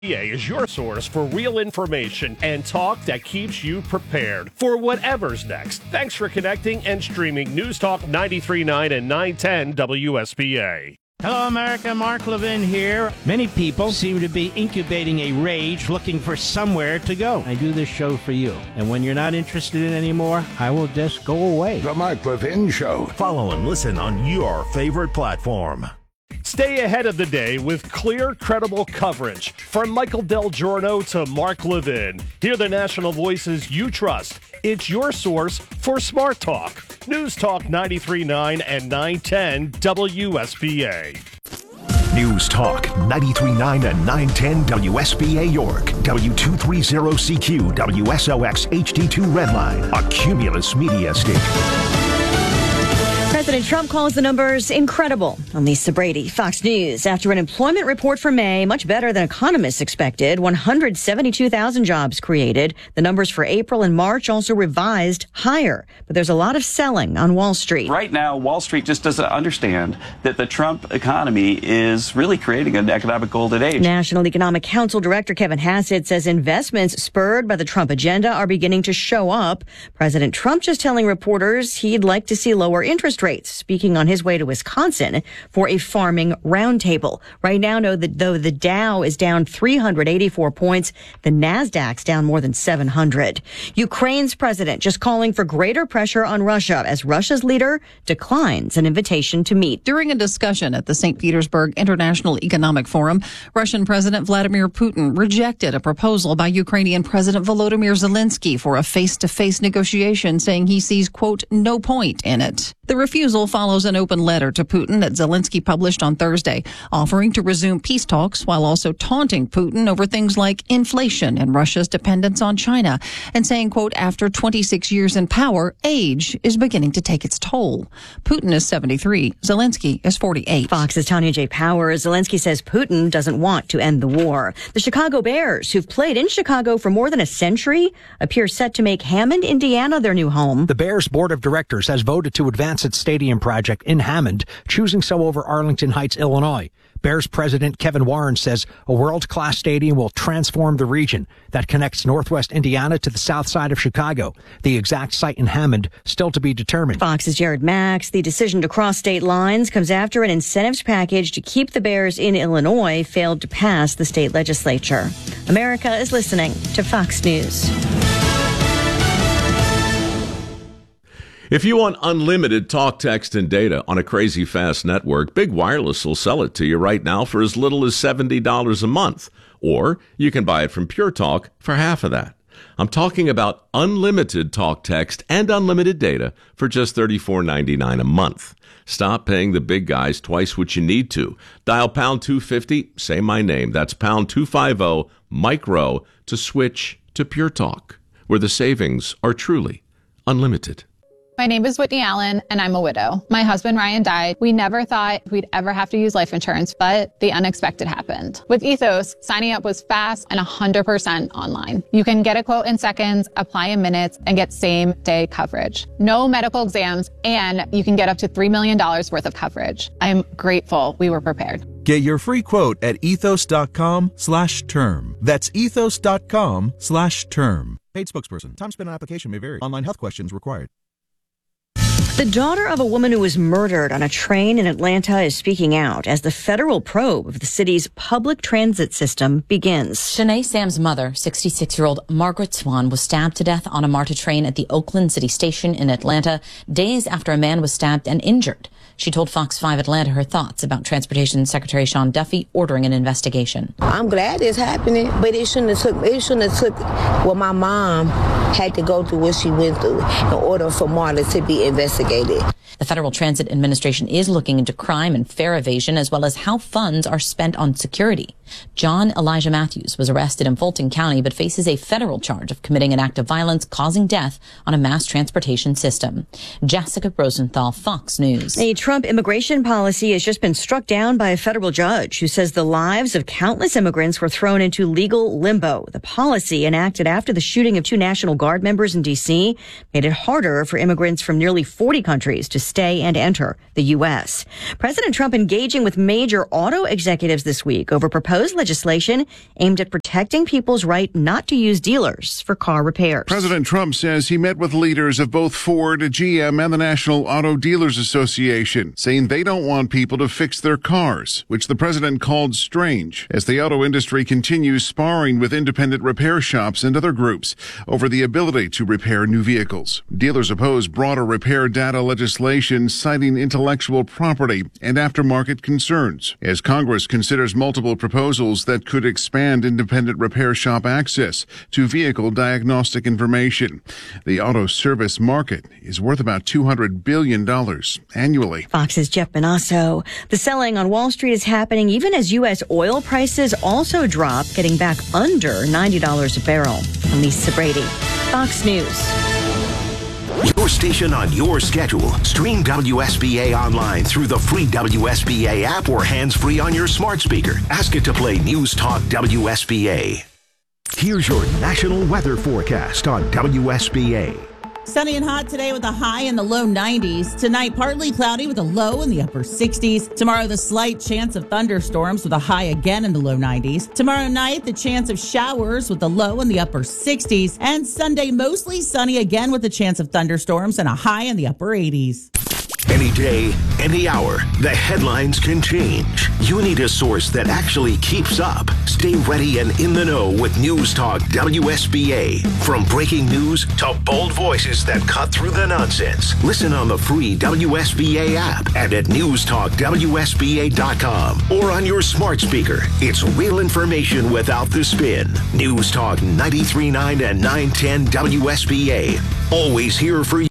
is your source for real information and talk that keeps you prepared for whatever's next. Thanks for connecting and streaming News Talk 93.9 and 910 WSBA. Hello, America. Mark Levin here. Many people seem to be incubating a rage looking for somewhere to go. I do this show for you. And when you're not interested in it anymore, I will just go away. The Mark Levin Show. Follow and listen on your favorite platform. Stay ahead of the day with clear, credible coverage. From Michael Del Giorno to Mark Levin. Hear the national voices you trust. It's your source for Smart Talk. News Talk 93.9 and 910 WSBA. News Talk 93.9 and 910 WSBA York. W230CQ WSOX HD2 Redline. A Cumulus Media station. President Trump calls the numbers incredible. I'm Lisa Brady, Fox News. After an employment report for May, much better than economists expected, 172,000 jobs created. The numbers for April and March also revised higher. But there's a lot of selling on Wall Street. Right now, Wall Street just doesn't understand that the Trump economy is really creating an economic golden age. National Economic Council Director Kevin Hassett says investments spurred by the Trump agenda are beginning to show up. President Trump just telling reporters he'd like to see lower interest rates, speaking on his way to Wisconsin for a farming roundtable. Right now, though the Dow is down 384 points, the Nasdaq's down more than 700. Ukraine's president just calling for greater pressure on Russia as Russia's leader declines an invitation to meet. During a discussion at the St. Petersburg International Economic Forum, Russian President Vladimir Putin rejected a proposal by Ukrainian President Volodymyr Zelensky for a face-to-face negotiation, saying he sees, quote, no point in it. The refusal follows an open letter to Putin that Zelensky published on Thursday, offering to resume peace talks while also taunting Putin over things like inflation and Russia's dependence on China, and saying, quote, after 26 years in power, age is beginning to take its toll. Putin is 73. Zelensky is 48. Fox's Tanya J. Powers. Zelensky says Putin doesn't want to end the war. The Chicago Bears, who've played in Chicago for more than a century, appear set to make Hammond, Indiana, their new home. The Bears board of directors has voted to advance its stadium project in Hammond, choosing so over Arlington Heights, Illinois. Bears president Kevin Warren says a world-class stadium will transform the region that connects northwest Indiana to the south side of Chicago. The exact site in Hammond still to be determined. Fox's Jared Max. The decision to cross state lines comes after an incentives package to keep the Bears in Illinois failed to pass the state legislature. America is listening to Fox News. If you want unlimited talk, text, and data on a crazy fast network, Big Wireless will sell it to you right now for as little as $70 a month. Or you can buy it from Pure Talk for half of that. I'm talking about unlimited talk, text, and unlimited data for just $34.99 a month. Stop paying the big guys twice what you need to. Dial pound 250, say my name. That's pound 250, Mike Rowe, to switch to Pure Talk, where the savings are truly unlimited. My name is Whitney Allen, and I'm a widow. My husband, Ryan, died. We never thought we'd ever have to use life insurance, but the unexpected happened. With Ethos, signing up was fast and 100% online. You can get a quote in seconds, apply in minutes, and get same-day coverage. No medical exams, and you can get up to $3 million worth of coverage. I'm grateful we were prepared. Get your free quote at ethos.com/term. That's ethos.com/term. Paid spokesperson. Time spent on application may vary. Online health questions required. The daughter of a woman who was murdered on a train in Atlanta is speaking out as the federal probe of the city's public transit system begins. Shanae Sam's mother, 66-year-old Margaret Swan, was stabbed to death on a MARTA train at the Oakland City Station in Atlanta days after a man was stabbed and injured. She told Fox 5 Atlanta her thoughts about Transportation Secretary Sean Duffy ordering an investigation. I'm glad it's happening, but it shouldn't have took what my mom had to go through what she went through in order for MARTA to be investigated. The Federal Transit Administration is looking into crime and fare evasion, as well as how funds are spent on security. John Elijah Matthews was arrested in Fulton County, but faces a federal charge of committing an act of violence causing death on a mass transportation system. Jessica Rosenthal, Fox News. A Trump immigration policy has just been struck down by a federal judge who says the lives of countless immigrants were thrown into legal limbo. The policy, enacted after the shooting of 2 National Guard members in D.C., made it harder for immigrants from nearly 40 countries to stay and enter the U.S. President Trump engaging with major auto executives this week over proposed proposed legislation aimed at protecting people's right not to use dealers for car repairs. President Trump says he met with leaders of both Ford, GM, and the National Auto Dealers Association, saying they don't want people to fix their cars, which the president called strange, as the auto industry continues sparring with independent repair shops and other groups over the ability to repair new vehicles. Dealers oppose broader repair data legislation, citing intellectual property and aftermarket concerns, as Congress considers multiple proposals that could expand independent repair shop access to vehicle diagnostic information. The auto service market is worth about $200 billion annually. Fox's Jeff Benasso. The selling on Wall Street is happening even as U.S. oil prices also drop, getting back under $90 a barrel. I'm Lisa Brady, Fox News. Your station on your schedule. Stream WSBA online through the free WSBA app or hands-free on your smart speaker. Ask it to play News Talk WSBA. Here's your national weather forecast on WSBA. Sunny and hot today with a high in the low 90s. Tonight, partly cloudy with a low in the upper 60s. Tomorrow, the slight chance of thunderstorms with a high again in the low 90s. Tomorrow night, the chance of showers with a low in the upper 60s. And Sunday, mostly sunny again with a chance of thunderstorms and a high in the upper 80s. Any day, any hour, the headlines can change. You need a source that actually keeps up. Stay ready and in the know with News Talk WSBA. From breaking news to bold voices that cut through the nonsense. Listen on the free WSBA app and at newstalkwsba.com or on your smart speaker. It's real information without the spin. News Talk 93.9 and 910 WSBA. Always here for you.